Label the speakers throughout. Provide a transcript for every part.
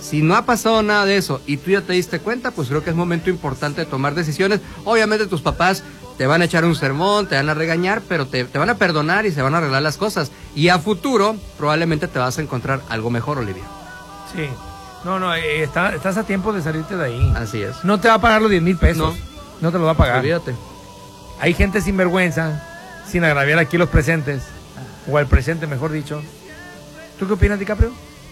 Speaker 1: Si no ha pasado nada de eso y tú ya te diste cuenta, pues creo que es momento importante de tomar decisiones. Obviamente tus papás te van a echar un sermón, te van a regañar, pero te van a perdonar y se van a arreglar las cosas. Y a futuro probablemente te vas a encontrar algo mejor, Olivia.
Speaker 2: Sí. No, estás a tiempo de salirte de ahí.
Speaker 1: Así es.
Speaker 2: No te va a pagar los 10,000 pesos. No te lo va a pagar.
Speaker 1: Olvídate.
Speaker 2: Hay gente sin vergüenza, sin agraviar aquí los presentes, o al presente, mejor dicho. ¿Tú qué opinas, DiCaprio?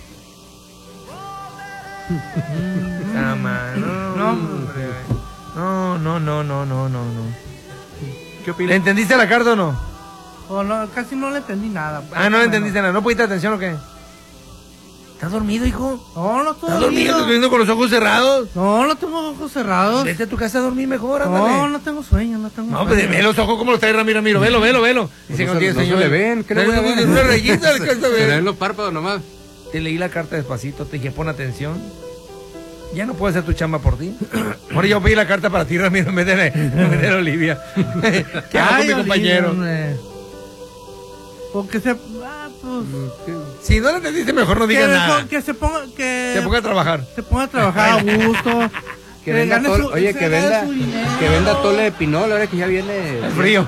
Speaker 2: No. ¿Qué opinas? ¿Le entendiste a la carta o no?
Speaker 3: Oh, no, casi no le entendí nada.
Speaker 2: No le entendiste nada. ¿No pusiste atención o qué? ¿Estás dormido, hijo?
Speaker 3: No, no estoy
Speaker 2: ¿Estás dormido?
Speaker 3: dormido.
Speaker 2: ¿Estás durmiendo con los ojos cerrados?
Speaker 3: No, no tengo ojos cerrados.
Speaker 2: Vete a tu casa a dormir mejor, ándale.
Speaker 3: No tengo sueño, no tengo sueño.
Speaker 2: Pues ve los ojos como los trae Ramiro. Velo. Dice que no tiene sueño.
Speaker 1: No se le ven. ¿Qué le voy a ver?
Speaker 2: Una rayita alcanza a
Speaker 1: Se le
Speaker 2: ver.
Speaker 1: ven los párpados nomás.
Speaker 2: Te leí la carta despacito, te dije pon atención. Ya no puedo hacer tu chamba por ti. Ahora yo pedí la carta para ti, Ramiro, en vez de Olivia. ¿Qué hago con mi compañero?
Speaker 3: Porque se...
Speaker 2: Si no le entendiste, mejor no digas nada.
Speaker 3: Que se ponga...
Speaker 2: Se ponga a trabajar.
Speaker 3: Se ponga a trabajar a gusto.
Speaker 1: Que venda que venda tole de pinol, ahora que ya viene
Speaker 2: el frío.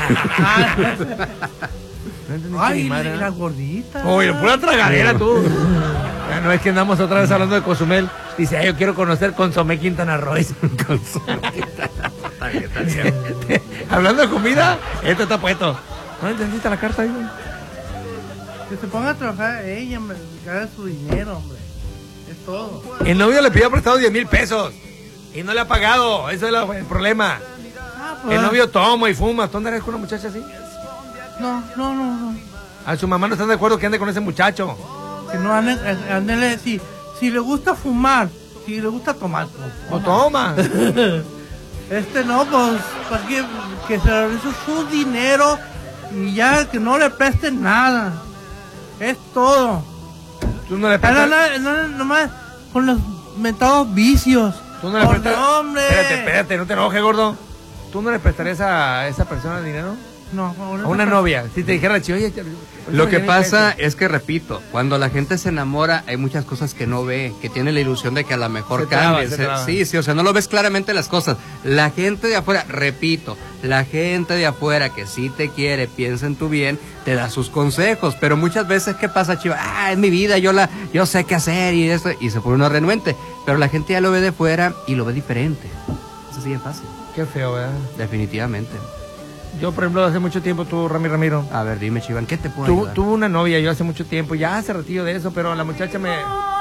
Speaker 3: Ay, la gordita.
Speaker 2: Oye, pura tragadera tú. No es que andamos otra vez hablando de Cozumel. Dice, yo quiero conocer Consomé Quintana Roo. Hablando de comida, esto está puesto. ¿No entendiste la carta, hijo?
Speaker 3: Que se ponga a trabajar ella, que haga su dinero, hombre. Es todo.
Speaker 2: El novio le pidió prestado 10,000 pesos y no le ha pagado. Eso es el problema.
Speaker 3: Pues,
Speaker 2: el novio toma y fuma. ¿Tú andas con una muchacha así?
Speaker 3: No.
Speaker 2: A su mamá no están de acuerdo que ande con ese muchacho.
Speaker 3: Que no ande, si le gusta fumar, si le gusta tomar,
Speaker 2: pues toma.
Speaker 3: No, pues que se realice su dinero y ya que no le presten nada. Es todo.
Speaker 2: Tú no le prestas.
Speaker 3: Nomás con los mentados vicios.
Speaker 2: Tú no le prestas.
Speaker 3: No, hombre.
Speaker 2: Espérate, no te enojes, gordo. ¿Tú no le prestarías a esa persona dinero?
Speaker 3: No,
Speaker 2: a una novia. Si te dijera, oye,
Speaker 1: lo que pasa es que, repito, cuando la gente se enamora, hay muchas cosas que no ve, que tiene la ilusión de que a lo mejor cambie. Sí, o sea, no lo ves claramente las cosas. La gente de afuera, repito, la gente de afuera que sí te quiere, piensa en tu bien, te da sus consejos, pero muchas veces, ¿qué pasa, Chiva? Es mi vida, yo sé qué hacer y eso, y se pone uno renuente, pero la gente ya lo ve de fuera y lo ve diferente. Eso sí es fácil.
Speaker 2: Qué feo, ¿verdad?
Speaker 1: Definitivamente.
Speaker 2: Yo, por ejemplo, hace mucho tiempo tuve Ramiro.
Speaker 1: A ver, dime, Chiván, ¿qué te puedo ayudar?
Speaker 2: Tuve una novia yo hace mucho tiempo, ya hace ratillo de eso, pero la muchacha me